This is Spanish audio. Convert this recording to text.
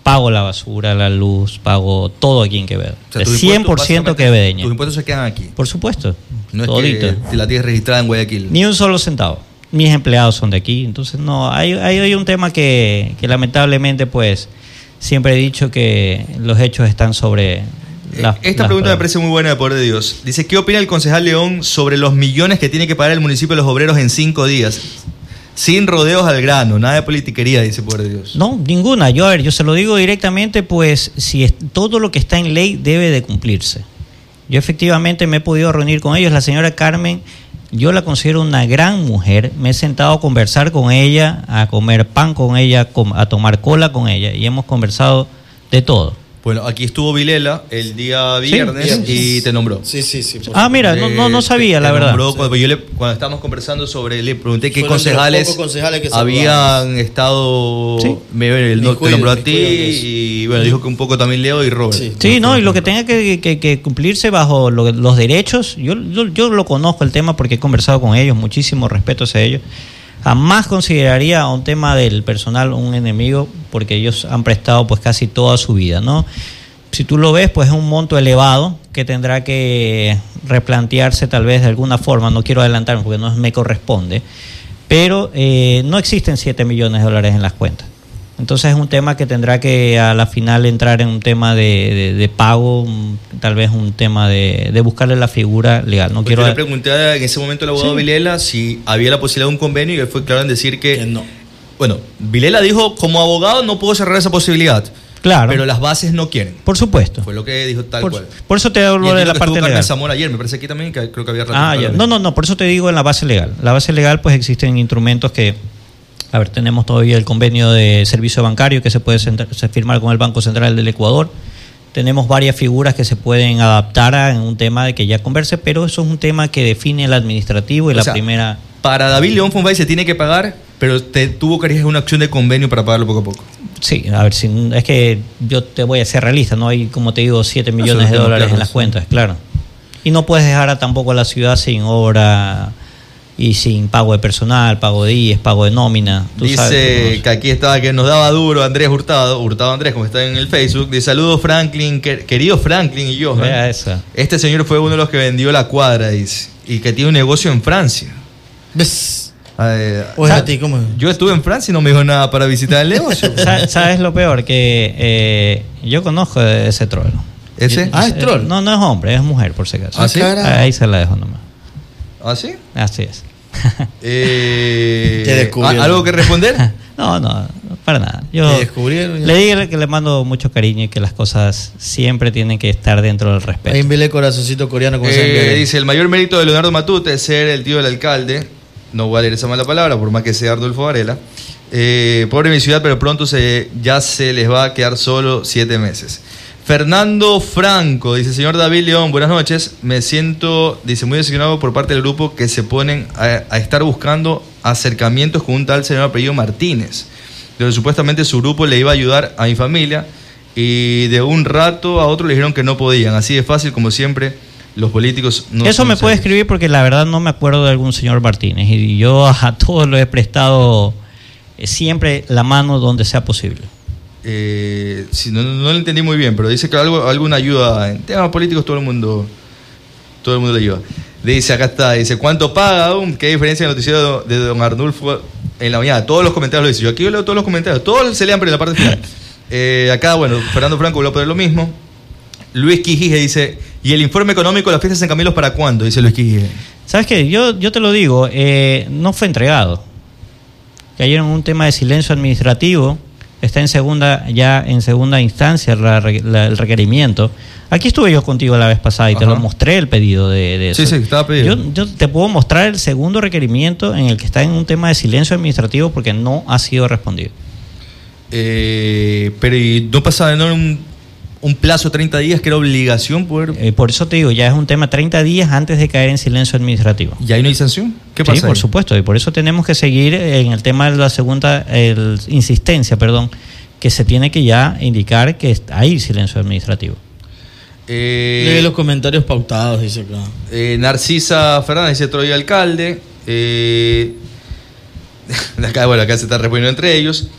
pago la basura, la luz, pago todo aquí en Quevedo. O sea, De tus 100% quevedeño. Tus impuestos se quedan aquí. Por supuesto. No es todito. que la tienes registrada en Guayaquil. Ni un solo centavo. Mis empleados son de aquí. Entonces, no, hay un tema que lamentablemente, pues, siempre he dicho que los hechos están sobre... Esta pregunta me parece muy buena, de poder de Dios. Dice, ¿qué opina el concejal León sobre los millones que tiene que pagar el municipio de Los Obreros en 5 días? Sin rodeos al grano, nada de politiquería, dice poder de Dios. No, ninguna. Yo se lo digo directamente, pues, todo lo que está en ley debe de cumplirse. Yo efectivamente me he podido reunir con ellos. La señora Carmen, yo la considero una gran mujer. Me he sentado a conversar con ella, a comer pan con ella, a tomar cola con ella, y hemos conversado de todo. Bueno, aquí estuvo Vilela el día viernes y te nombró. Sí. Mira, no sabía, la verdad. Nombró, cuando estábamos conversando sobre, le pregunté qué concejales que habían estado. Sí. Te nombró a ti y bueno, dijo que un poco también Leo y Robert. Sí, no, y lo que tenga que cumplirse bajo los derechos, yo lo conozco el tema porque he conversado con ellos, muchísimo respeto hacia ellos. Jamás consideraría a un tema del personal un enemigo, porque ellos han prestado pues casi toda su vida, ¿no? Si tú lo ves, pues es un monto elevado que tendrá que replantearse tal vez de alguna forma. No quiero adelantarme porque no me corresponde, pero no existen 7 millones de dólares en las cuentas. Entonces es un tema que tendrá que a la final entrar en un tema de pago, tal vez un tema de buscarle la figura legal. No quiero. Yo le pregunté en ese momento al abogado Vilela si había la posibilidad de un convenio y él fue claro en decir que no. Bueno, Vilela dijo, como abogado no puedo cerrar esa posibilidad. Claro. Pero las bases no quieren. Por supuesto. Fue lo que dijo tal cual. Por eso te hablo de la parte legal. Carmen Zamora ayer, me parece aquí también, que creo que había ya. No, por eso te digo en la base legal. La base legal, pues existen instrumentos que... A ver, tenemos todavía el convenio de servicio bancario que se puede firmar con el Banco Central del Ecuador. Tenemos varias figuras que se pueden adaptar en un tema de que ya converse, pero eso es un tema que define el administrativo y primera... Para David León Fonfay se tiene que pagar, pero tuvo que hacer una acción de convenio para pagarlo poco a poco. Sí, a ver, es que yo te voy a ser realista, no hay, como te digo, 7 millones de dólares en las cuentas, claro. Y no puedes dejar tampoco a la ciudad sin obra... Y sin pago de personal, pago de IES, pago de nómina. Dice que aquí estaba, que nos daba duro Andrés Hurtado Andrés, como está en el Facebook. Dice, saludos Franklin, querido Franklin y yo. Este señor fue uno de los que vendió la cuadra, dice, y que tiene un negocio en Francia. ¿Ves? Oye, a ti, ¿cómo? Yo estuve en Francia y no me dijo nada para visitar el negocio. ¿Sabes lo peor? Que yo conozco ese troll. ¿Ese? ¿Es troll? No es hombre, es mujer, por si acaso. ¿Ah, sí? Ahí se la dejo nomás. ¿Ah, sí? Así es. ¿Algo que responder? No, para nada. Yo le digo que le mando mucho cariño y que las cosas siempre tienen que estar dentro del respeto. Ahí envíale corazoncito coreano. Dice, el mayor mérito de Leonardo Matute es ser el tío del alcalde. No voy a leer esa mala palabra, por más que sea Ardolfo Varela. Pobre mi ciudad, pero pronto ya se les va a quedar solo 7 meses. Fernando Franco dice, señor David León, buenas noches. Me siento, dice, muy decepcionado por parte del grupo que se ponen a estar buscando acercamientos con un tal señor apellido Martínez, donde supuestamente su grupo le iba a ayudar a mi familia y de un rato a otro le dijeron que no podían. Así de fácil, como siempre, los políticos no... Eso me puede escribir porque la verdad no me acuerdo de algún señor Martínez y yo a todos los he prestado siempre la mano donde sea posible. Sí, no lo entendí muy bien, pero dice que alguna ayuda en temas políticos todo el mundo le ayuda. Dice, acá está, dice, ¿cuánto paga? ¿Qué diferencia en el noticiero de don Arnulfo en la mañana? Todos los comentarios lo dice. Yo aquí leo todos los comentarios, todos se lean pero en la parte final. Acá, bueno, Fernando Franco volvió a poner lo mismo. Luis Quijije dice, ¿y el informe económico de las fiestas en Camilos para cuándo? Dice Luis Quijije. ¿Sabes qué? Yo te lo digo, no fue entregado. Cayeron en un tema de silencio administrativo. Está en segunda instancia el requerimiento. Aquí estuve yo contigo la vez pasada y te lo mostré el pedido de eso. Sí, estaba pedido. Yo te puedo mostrar el segundo requerimiento en el que está en un tema de silencio administrativo porque no ha sido respondido. Pero ¿y no pasaba un plazo de 30 días que era obligación poder...? Por eso te digo, ya es un tema 30 días antes de caer en silencio administrativo. ¿Y ahí no hay sanción? ¿Qué pasa? Sí, por supuesto, y por eso tenemos que seguir en el tema de la segunda insistencia, que se tiene que ya indicar que hay silencio administrativo. Lee los comentarios pautados, dice acá. Narcisa Fernández dice, Troy alcalde. Acá se está respondiendo entre ellos.